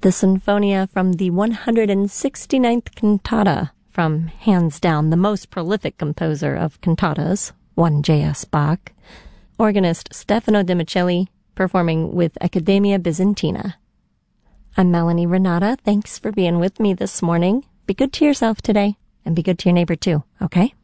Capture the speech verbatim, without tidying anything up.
The Sinfonia from the one hundred sixty-ninth cantata from, hands down, the most prolific composer of cantatas, one J S Bach, organist Stefano de Micheli, performing with Accademia Bizantina. I'm Melanie Renata. Thanks for being with me this morning. Be good to yourself today, and be good to your neighbor too, okay?